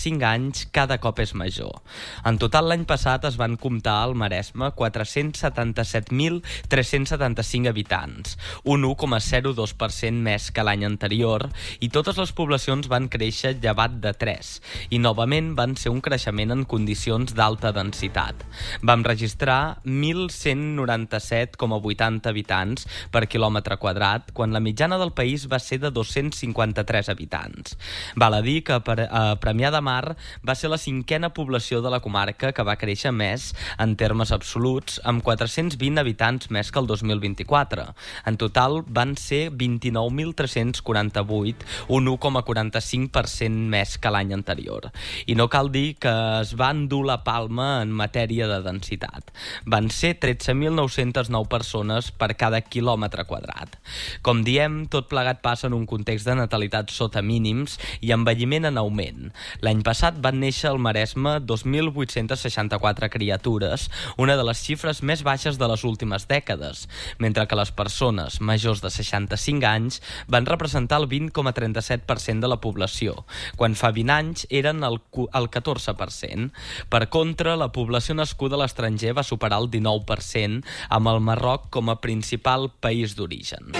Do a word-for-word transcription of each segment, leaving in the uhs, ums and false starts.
cinc anys cada cop és major. En total, l'any passat es van comptar al Maresme quatre-cents setanta-set mil tres-cents setanta-cinc habitants, un u coma zero dos per cent més que l'any anterior, i totes les poblacions van créixer llevat de tres, i novament van ser un creixement en condicions d'alta densitat. Vam registrar mil cent noranta-set coma vuitanta habitants per quilòmetre quadrat, quan la mitjana del país va ser de dos-cents cinquanta-tres habitants. Val a dir que per, a Premià de Mar va ser la cinquena població de la comarca que va créixer més en termes absoluts, amb quatre-cents vint habitants més que el dos mil vint-i-quatre. En total van ser vint-i-nou mil tres-cents quaranta-vuit, un u coma quaranta-cinc per cent més que l'any anterior. I no cal dir que es va endur la palma en matèria de densitat. Van ser tretze mil nou-cents nou persones per cada quilòmetre quadrat. Com diem, tot plegat passa en un context de natalitat sota mínims i envelliment en augment. L'any passat van néixer al Maresme dos mil vuit-cents seixanta-quatre criatures, una de les xifres més baixes de les últimes dècades, mentre que les persones majors de seixanta-cinc anys van representar el vint coma trenta-set per cent de la població, quan fa vint anys eren el, el catorze per cent. Per contra, la població nascuda a l'estranger va superar el dinou per cent, amb el Marroc com a principal país d'origen.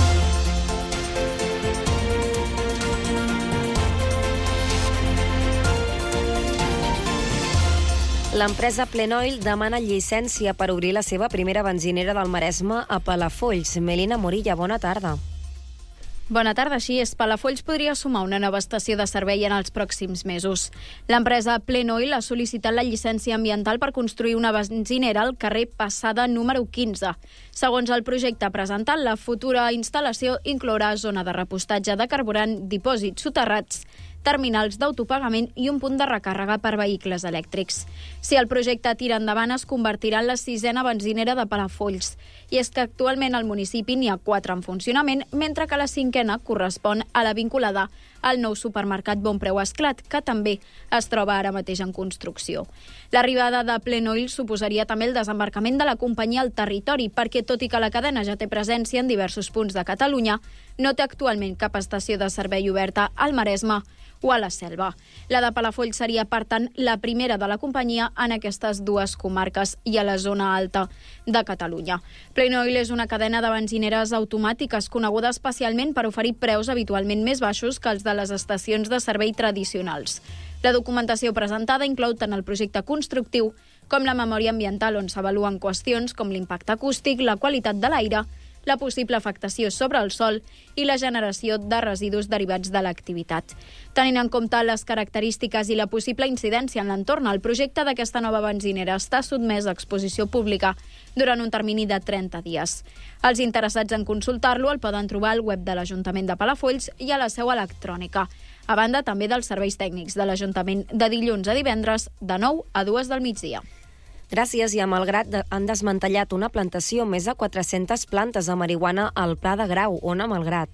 L'empresa Plenoil demana llicència per obrir la seva primera benzinera del Maresme a Palafolls. Melina Morilla, bona tarda. Bona tarda. Així és, Palafolls podria sumar una nova estació de servei en els pròxims mesos. L'empresa Plenoil ha sol·licitat la llicència ambiental per construir una benzinera al carrer Passada número quinze. Segons el projecte presentat, la futura instal·lació inclourà zona de repostatge de carburant, dipòsits soterrats, terminals d'autopagament i un punt de recàrrega per vehicles elèctrics. Si el projecte tira endavant, es convertirà en la sisena benzinera de Palafolls. I és que actualment al municipi n'hi ha quatre en funcionament, mentre que la cinquena correspon a la vinculada al nou supermercat Bonpreu Esclat, que també es troba ara mateix en construcció. L'arribada de Plenoil suposaria també el desembarcament de la companyia al territori, perquè tot i que la cadena ja té presència en diversos punts de Catalunya, no té actualment cap estació de servei oberta al Maresme o a la Selva. La de Palafolls seria, per tant, la primera de la companyia en aquestes dues comarques i a la zona alta de Catalunya. Plenoil és una cadena de benzineres automàtiques coneguda especialment per oferir preus habitualment més baixos que els de les estacions de servei tradicionals. La documentació presentada inclou tant el projecte constructiu com la memòria ambiental, on s'avaluen qüestions com l'impacte acústic, la qualitat de l'aire, la possible afectació sobre el sòl i la generació de residus derivats de l'activitat. Tenint en compte les característiques i la possible incidència en l'entorn, el projecte d'aquesta nova benzinera està sotmès a exposició pública durant un termini de trenta dies. Els interessats en consultar-lo el poden trobar al web de l'Ajuntament de Palafolls i a la seu electrònica, a banda també dels serveis tècnics de l'Ajuntament de dilluns a divendres de nou a dues del migdia. Gràcies. I a Malgrat han desmantellat una plantació, més de quatre-centes plantes de marihuana al Pla de Grau. On a Malgrat?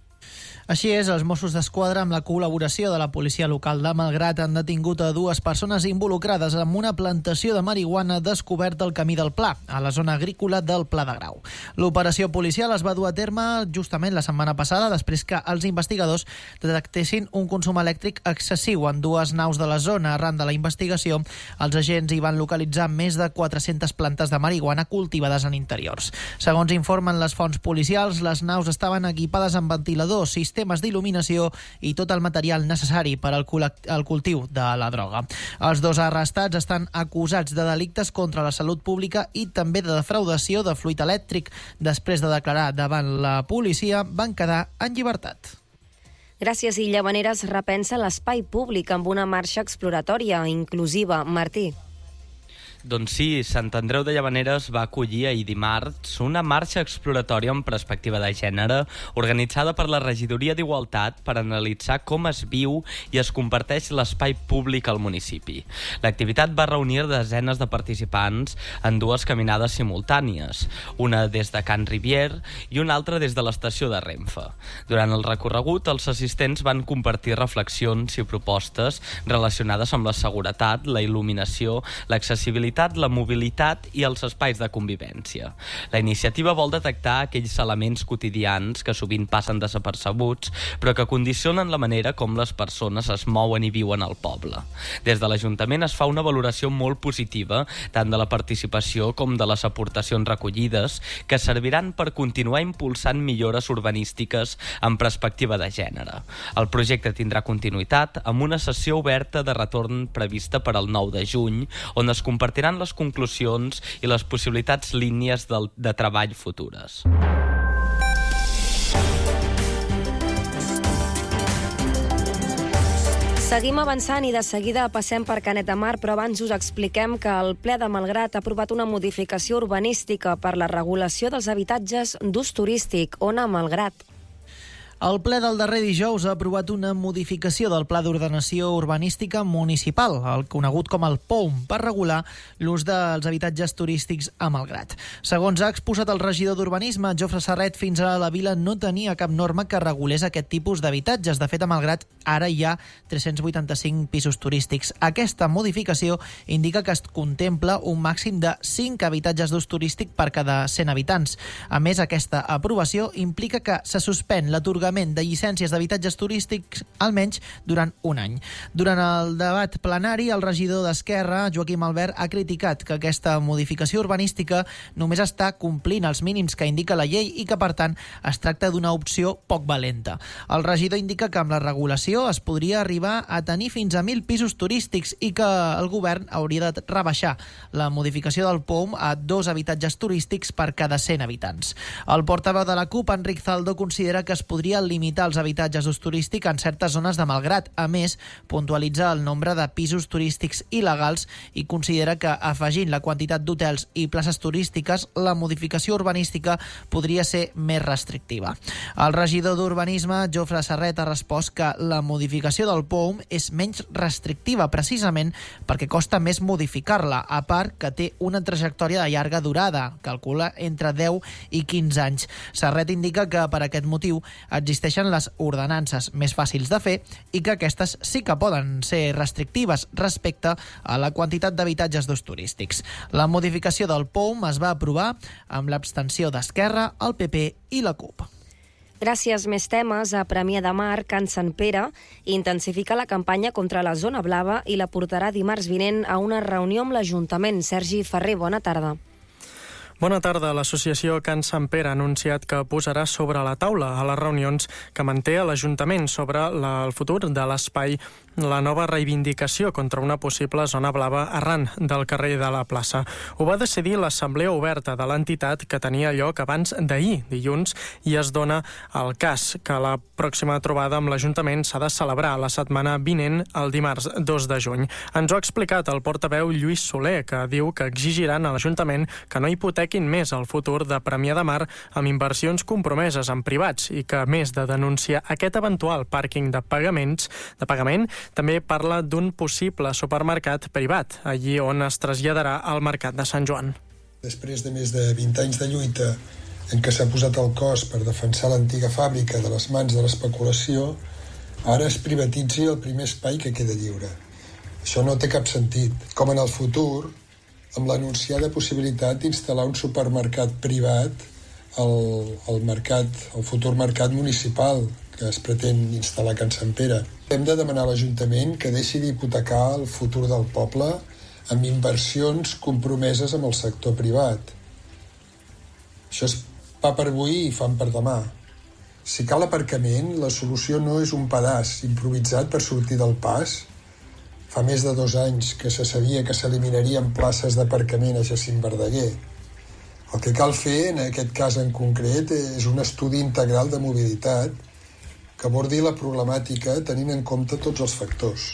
Així és, els Mossos d'Esquadra, amb la col·laboració de la policia local de Malgrat, han detingut a dues persones involucrades en una plantació de marihuana descoberta al camí del Pla, a la zona agrícola del Pla de Grau. L'operació policial es va dur a terme justament la setmana passada, després que els investigadors detectessin un consum elèctric excessiu en dues naus de la zona. Arran de la investigació, els agents hi van localitzar més de quatre-centes plantes de marihuana cultivades en interiors. Segons informen les fonts policials, les naus estaven equipades amb ventiladors, sistemes d'il·luminació i tot el material necessari per al cultiu de la droga. Els dos arrestats estan acusats de delictes contra la salut pública i també de defraudació de fluid elèctric. Després de declarar davant la policia, van quedar en llibertat. Gràcies. I Llavaneres repensa l'espai públic amb una marxa exploratòria inclusiva. Martí. Doncs sí, Sant Andreu de Llavaneres va acollir ahir dimarts una marxa exploratòria amb perspectiva de gènere organitzada per la Regidoria d'Igualtat per analitzar com es viu i es comparteix l'espai públic al municipi. L'activitat va reunir desenes de participants en dues caminades simultànies, una des de Can Rivier i una altra des de l'estació de Renfe. Durant el recorregut, els assistents van compartir reflexions i propostes relacionades amb la seguretat, la il·luminació, l'accessibilitat continuïtat, la mobilitat i els espais de convivència. La iniciativa vol detectar aquells elements quotidians que sovint passen desapercebuts, però que condicionen la manera com les persones es mouen i viuen al poble. Des de l'Ajuntament es fa una valoració molt positiva tant de la participació com de les aportacions recollides, que serviran per continuar impulsant millores urbanístiques en perspectiva de gènere. El projecte tindrà continuïtat amb una sessió oberta de retorn prevista per al nou de juny, on es compartiran les conclusions i les possibilitats línies de, de treball futures. Seguim avançant i de seguida passem per Canet de Mar, però abans us expliquem que el ple de Malgrat ha aprovat una modificació urbanística per la regulació dels habitatges d'ús turístic. Ona, Malgrat. El ple del darrer dijous ha aprovat una modificació del Pla d'Ordenació Urbanística Municipal, el conegut com el P O U M, per regular l'ús dels habitatges turístics a Malgrat. Segons ha exposat el regidor d'Urbanisme, Jofre Serret, fins ara la vila no tenia cap norma que regulés aquest tipus d'habitatges. De fet, a Malgrat ara hi ha tres-cents vuitanta-cinc pisos turístics. Aquesta modificació indica que es contempla un màxim de cinc habitatges d'ús turístic per cada cent habitants. A més, aquesta aprovació implica que se suspèn l'atorgament de llicències d'habitatges turístics almenys durant un any. Durant el debat plenari, el regidor d'Esquerra, Joaquim Albert, ha criticat que aquesta modificació urbanística només està complint els mínims que indica la llei i que, per tant, es tracta d'una opció poc valenta. El regidor indica que amb la regulació es podria arribar a tenir fins a mil pisos turístics i que el govern hauria de rebaixar la modificació del P O U M a dos habitatges turístics per cada cent habitants. El portaveu de la CUP, Enric Zaldo, considera que es podria limitar els habitatges d'ús turístic en certes zones de Malgrat. A més, puntualitza el nombre de pisos turístics il·legals i considera que, afegint la quantitat d'hotels i places turístiques, la modificació urbanística podria ser més restrictiva. El regidor d'Urbanisme, Jofre Serret, ha respost que la modificació del P O U M és menys restrictiva precisament perquè costa més modificar-la, a part que té una trajectòria de llarga durada, calcula entre deu i quinze anys. Serret indica que per aquest motiu existeixen les ordenances més fàcils de fer i que aquestes sí que poden ser restrictives respecte a la quantitat d'habitatges d'ús turístics. La modificació del P O U M es va aprovar amb l'abstenció d'Esquerra, el P P i la CUP. Gràcies. Més temes. A Premià de Mar, Can Sant Pere intensifica la campanya contra la zona blava i la portarà dimarts vinent a una reunió amb l'Ajuntament. Sergi Ferrer, bona tarda. Bona tarda. L'Associació Can Sant Pere ha anunciat que posarà sobre la taula a les reunions que manté a l'Ajuntament sobre la, el futur de l'espai la nova reivindicació contra una possible zona blava arran del carrer de la plaça. Ho va decidir l'assemblea oberta de l'entitat que tenia lloc abans d'ahir, dilluns, i es dona el cas que la pròxima trobada amb l'Ajuntament s'ha de celebrar la setmana vinent, el dimarts dos de juny. Ens ho ha explicat el portaveu Lluís Soler, que diu que exigiran a l'Ajuntament que no hipotequin més el futur de Premià de Mar amb inversions compromeses en privats i que, a més de denunciar aquest eventual pàrquing de pagaments de pagament, també parla d'un possible supermercat privat, allí on es traslladarà al Mercat de Sant Joan. Després de més de vint anys de lluita en què s'ha posat el cos per defensar l'antiga fàbrica de les mans de l'especulació, ara es privatitzi el primer espai que queda lliure. Això no té cap sentit. Com en el futur, amb l'anunciada possibilitat d'instal·lar un supermercat privat al, al, mercat, al futur mercat municipal que es pretén instal·lar a Can Sant Pere. Hem de demanar a l'Ajuntament que deixi d'hipotecar el futur del poble amb inversions compromeses amb el sector privat. Això és pa per avui i fam per demà. Si cal aparcament, la solució no és un pedaç improvisat per sortir del pas. Fa més de dos anys que se sabia que s'eliminarien places d'aparcament a Jacint Verdaguer. El que cal fer, en aquest cas en concret, és un estudi integral de mobilitat que abordi la problemàtica tenint en compte tots els factors.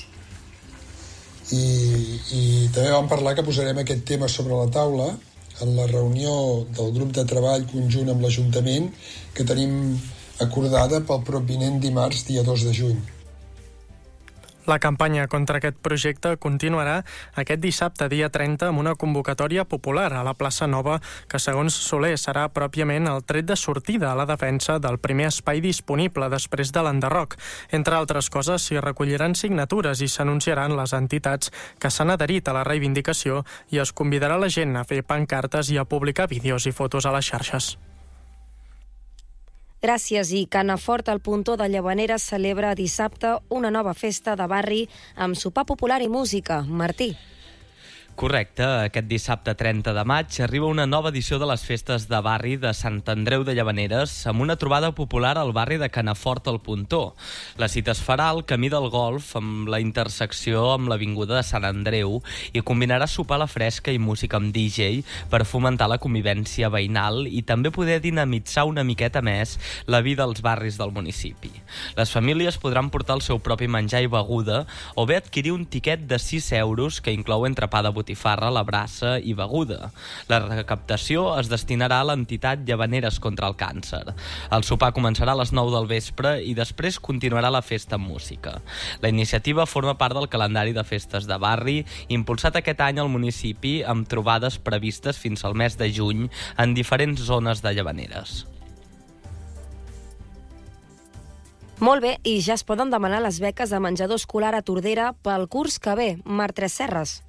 I, i també vam parlar que posarem aquest tema sobre la taula en la reunió del grup de treball conjunt amb l'Ajuntament que tenim acordada pel provinent dimarts, dia dos de juny. La campanya contra aquest projecte continuarà aquest dissabte, dia trenta, amb una convocatòria popular a la plaça Nova, que segons Soler serà pròpiament el tret de sortida a la defensa del primer espai disponible després de l'enderroc. Entre altres coses, s'hi recolliran signatures i s'anunciaran les entitats que s'han adherit a la reivindicació i es convidarà la gent a fer pancartes i a publicar vídeos i fotos a les xarxes. Gràcies. I Canafort, al Pontó de Llavaneres, celebra dissabte una nova festa de barri amb sopar popular i música. Martí. Correcte, aquest dissabte trenta de maig arriba una nova edició de les festes de barri de Sant Andreu de Llavaneres amb una trobada popular al barri de Canafort al Pontó. La cita es farà al Camí del Golf amb la intersecció amb l'Avinguda de Sant Andreu i combinarà sopar a la fresca i música amb D J per fomentar la convivència veïnal i també poder dinamitzar una miqueta més la vida als barris del municipi. Les famílies podran portar el seu propi menjar i beguda o bé adquirir un tiquet de sis euros que inclou entrepà de botifarra, la brassa i beguda. La recaptació es destinarà a l'entitat Llavaneres contra el càncer. El sopar començarà a les nou del vespre i després continuarà la festa amb música. La iniciativa forma part del calendari de festes de barri impulsat aquest any al municipi amb trobades previstes fins al mes de juny en diferents zones de Llavaneres. Molt bé, i ja es poden demanar les beques de menjador escolar a Tordera pel curs que ve. Marc Tresserras.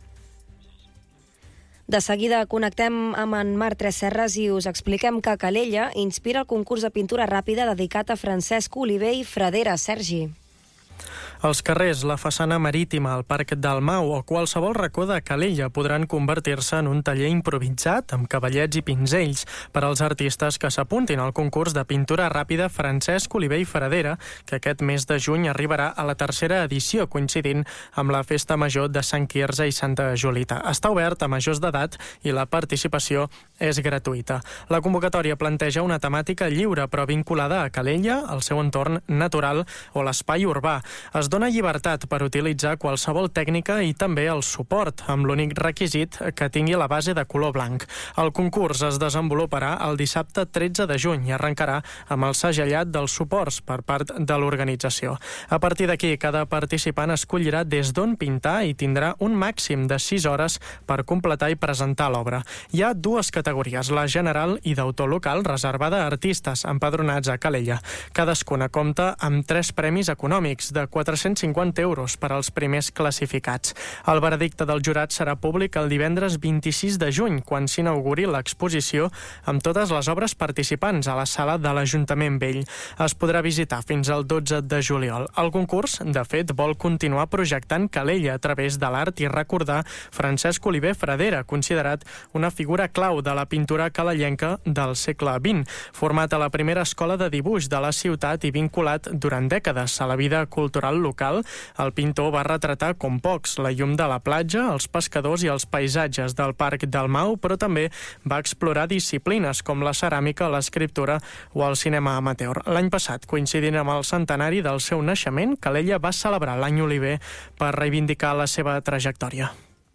De seguida connectem amb en Marc Tresserras i us expliquem que Calella inspira el concurs de pintura ràpida dedicat a Francesc Oliver i Fradera. Sergi. Els carrers, la façana marítima, el Parc Dalmau o qualsevol racó de Calella podran convertir-se en un taller improvisat amb cavallets i pinzells per als artistes que s'apuntin al concurs de pintura ràpida Francesc Oliver i Fradera, que aquest mes de juny arribarà a la tercera edició, coincidint amb la Festa Major de Sant Quirze i Santa Julita. Està obert a majors d'edat i la participació és gratuïta. La convocatòria planteja una temàtica lliure però vinculada a Calella, el seu entorn natural o l'espai urbà. Es dona llibertat per utilitzar qualsevol tècnica i també el suport, amb l'únic requisit que tingui la base de color blanc. El concurs es desenvoluparà el dissabte tretze de juny i arrencarà amb el segellat dels suports per part de l'organització. A partir d'aquí, cada participant escollirà des d'on pintar i tindrà un màxim de sis hores per completar i presentar l'obra. Hi ha dues categories, la general i d'autor local, reservada a artistes empadronats a Calella. Cadascuna compta amb tres premis econòmics de quatre-cents cinquanta euros per als primers classificats. El veredicte del jurat serà públic el divendres vint-i-sis de juny, quan s'inauguri l'exposició amb totes les obres participants a la sala de l'Ajuntament Vell. Es podrà visitar fins al dotze de juliol. El concurs, de fet, vol continuar projectant Calella a través de l'art i recordar Francesc Oliver Fradera, considerat una figura clau de la pintura calellenca del segle vint, format a la primera escola de dibuix de la ciutat i vinculat durant dècades a la vida cultural local. El pintor va retratar com pocs la llum de la platja, els pescadors i els paisatges del Parc Dalmau, però també va explorar disciplines com la ceràmica, l'escriptura o el cinema amateur. L'any passat, coincidint amb el centenari del seu naixement, Calella va celebrar l'any Oliver per reivindicar la seva trajectòria.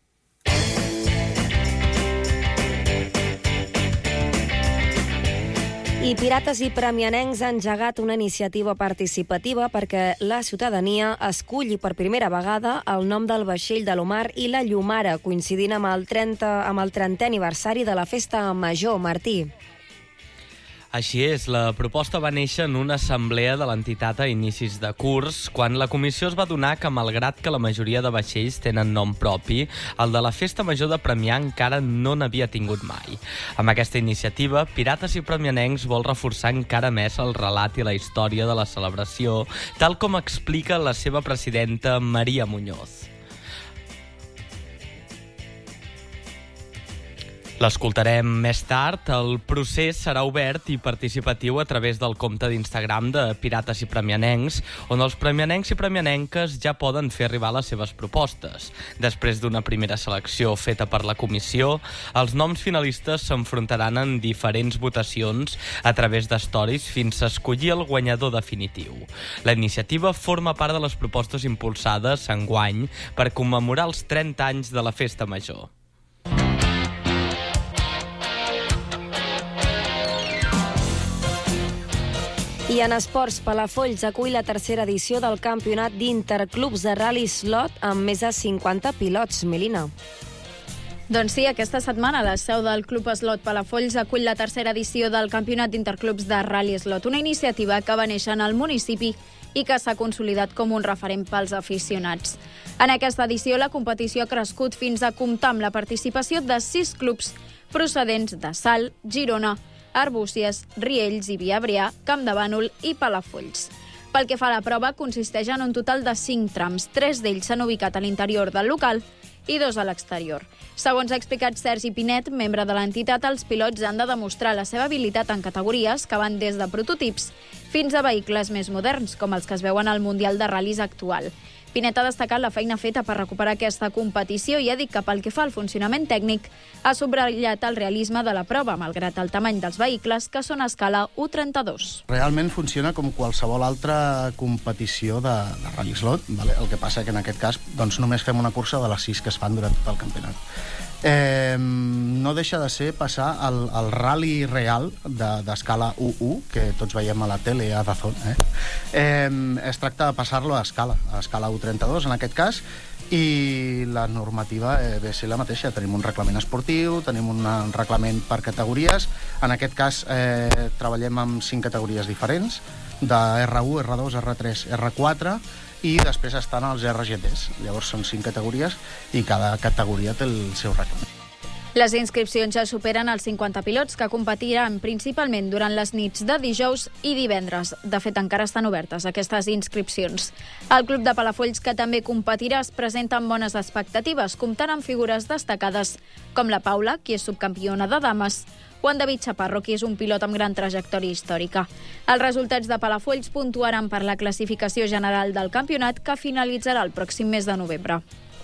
I Pirates i Premianencs han engegat una iniciativa participativa perquè la ciutadania esculli per primera vegada el nom del vaixell de l'Omar i la Llumara, coincidint amb el, trenta, amb el trentè aniversari de la Festa Major. Martí. Així és, la proposta va néixer en una assemblea de l'entitat a inicis de curs, quan la comissió es va adonar que, malgrat que la majoria de vaixells tenen nom propi, el de la Festa Major de Premià encara no n'havia tingut mai. Amb aquesta iniciativa, Pirates i Premianencs vol reforçar encara més el relat i la història de la celebració, tal com explica la seva presidenta Maria Muñoz. L'escoltarem més tard. El procés serà obert i participatiu a través del compte d'Instagram de Pirates i Premianencs, on els premianencs i premianenques ja poden fer arribar les seves propostes. Després d'una primera selecció feta per la comissió, els noms finalistes s'enfrontaran en diferents votacions a través d'stories fins a escollir el guanyador definitiu. La iniciativa forma part de les propostes impulsades enguany per commemorar els trenta anys de la Festa Major. I en esports, Palafolls acull la tercera edició del campionat d'interclubs de Rally Slot amb més de cinquanta pilots. Melina. Doncs sí, aquesta setmana la seu del Club Slot Palafolls acull la tercera edició del campionat d'interclubs de Rally Slot, una iniciativa que va néixer en el municipi i que s'ha consolidat com un referent pels aficionats. En aquesta edició, la competició ha crescut fins a comptar amb la participació de sis clubs procedents de Salt, Girona, Arbúcies, Riells i Viabrea, Camp de Bànol i Palafolls. Pel que fa a la prova, consisteix en un total de cinc trams. Tres d'ells s'han ubicat a l'interior del local i dos a l'exterior. Segons ha explicat Sergi Pinet, membre de l'entitat, els pilots han de demostrar la seva habilitat en categories que van des de prototips fins a vehicles més moderns, com els que es veuen al Mundial de Ral·lis actual. Pinet ha destacat la feina feta per recuperar aquesta competició i ha dit que pel que fa al funcionament tècnic ha subratllat el realisme de la prova, malgrat el tamany dels vehicles, que són a escala U trenta-dos. Realment funciona com qualsevol altra competició de, de Rally Slot, vale? El que passa que en aquest cas doncs, només fem una cursa de les sis que es fan durant tot el campionat. Eh, no deixa de ser passar el, el rally real d'escala de, U u, que tots veiem a la tele a Dazón. Eh? Eh, es tracta de passar-lo a escala, a escala U trenta-dos en aquest cas, i la normativa eh, ve a ser la mateixa. Tenim un reglament esportiu, tenim un reglament per categories. En aquest cas eh, treballem amb cinc categories diferents, de R u, R dos, R tres, R quatre, i després estan els R G Ts. Llavors són cinc categories i cada categoria té el seu reglament. Les inscripcions ja superen els cinquanta pilots que competiran principalment durant les nits de dijous i divendres. De fet, encara estan obertes aquestes inscripcions. El Club de Palafolls, que també competirà, es presenta amb bones expectatives, comptant amb figures destacades com la Paula, qui és subcampiona de dames, o en David Chaparro, qui és un pilot amb gran trajectòria històrica. Els resultats de Palafolls puntuaran per la classificació general del campionat, que finalitzarà el pròxim mes de novembre.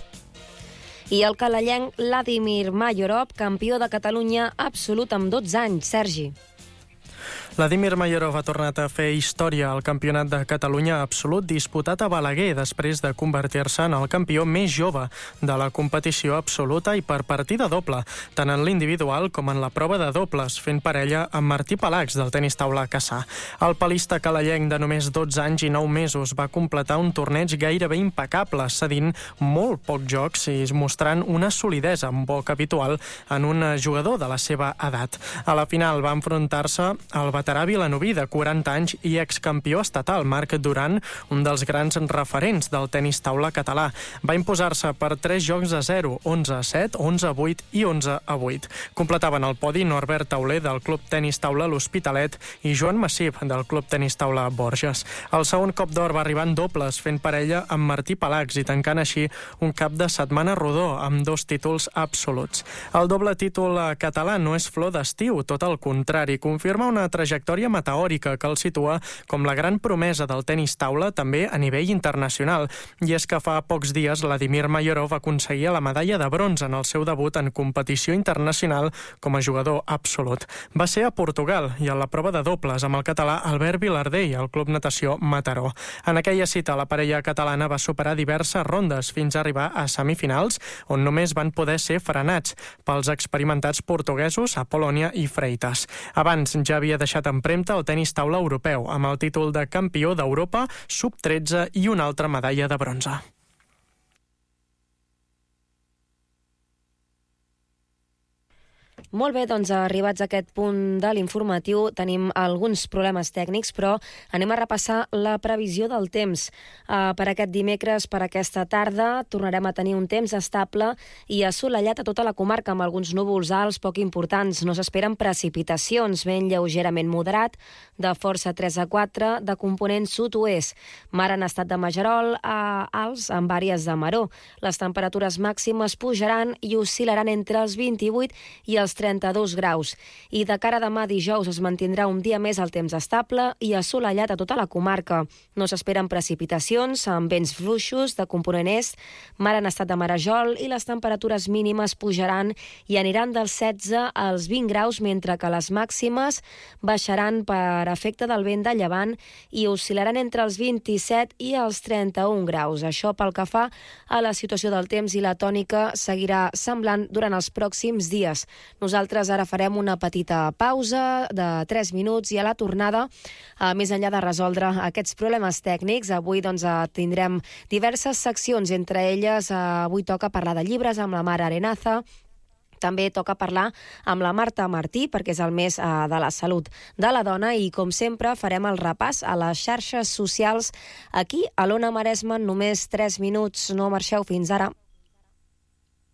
I el calellenc Vladimir Mayorov, campió de Catalunya absolut amb dotze anys. Sergi. Vladimir Mayorov ha tornat a fer història al Campionat de Catalunya absolut disputat a Balaguer després de convertir-se en el campió més jove de la competició absoluta i per partida doble, tant en l'individual com en la prova de dobles, fent parella amb Martí Palacs del tenis taula Cassà. El palista calellenc de només dotze anys i nou mesos va completar un torneig gairebé impecable, cedint molt pocs jocs i mostrant una solidesa amb poc habitual en un jugador de la seva edat. A la final va enfrontar-se al veterà vilanoví de quaranta anys i excampió estatal, Marc Duran, un dels grans referents del tenis taula català. Va imposar-se per tres jocs a zero, onze a set, onze a vuit i onze a vuit. Completaven el podi Norbert Tauler del Club Tenis Taula L'Hospitalet i Joan Massip del Club Tenis Taula Borges. El segon cop d'or va arribar en dobles, fent parella amb Martí Palacs i tancant així un cap de setmana rodó amb dos títols absoluts. El doble títol català no és flor d'estiu, tot el contrari, confirma una trajectòria meteòrica que el situa com la gran promesa del tenis taula també a nivell internacional. I és que fa pocs dies Vladimir Mayorov aconseguia la medalla de bronze en el seu debut en competició internacional com a jugador absolut. Va ser a Portugal i a la prova de dobles amb el català Albert Vilardell al Club Natació Mataró. En aquella cita la parella catalana va superar diverses rondes fins a arribar a semifinals on només van poder ser frenats pels experimentats portuguesos Apolònia i Freitas. Abans ja havia deixat empremta el tenis taula europeu, amb el títol de campió d'Europa, sub tretze i una altra medalla de bronze. Molt bé, doncs arribats a aquest punt de l'informatiu tenim alguns problemes tècnics, però anem a repassar la previsió del temps. Uh, per aquest dimecres, per aquesta tarda, tornarem a tenir un temps estable i assolellat a tota la comarca amb alguns núvols alts poc importants. No s'esperen precipitacions, vent lleugerament moderat, de força tres a quatre, de component sud-oest. Mar en estat de Magerol, uh, alts amb àrees de maró. Les temperatures màximes pujaran i oscil·laran entre els vint-i-vuit i els trenta-dos graus. I de cara a demà dijous es mantindrà un dia més el temps estable i assolellat a tota la comarca. No s'esperen precipitacions amb vents fluixos de component est, mar en estat de marejol i les temperatures mínimes pujaran i aniran dels setze als vint graus, mentre que les màximes baixaran per efecte del vent de llevant i oscil·laran entre els vint-i-set i els trenta-un graus. Això pel que fa a la situació del temps, i la tònica seguirà semblant durant els pròxims dies. Nosaltres Nosaltres ara farem una petita pausa de tres minuts i a la tornada, eh, més enllà de resoldre aquests problemes tècnics, avui doncs, eh, tindrem diverses seccions, entre elles eh, avui toca parlar de llibres amb la Mar Arenaza. També toca parlar amb la Marta Martí, perquè és el mes eh, de la salut de la dona, i com sempre farem el repàs a les xarxes socials aquí a l'Ona Maresme en només tres minuts. No marxeu, fins ara.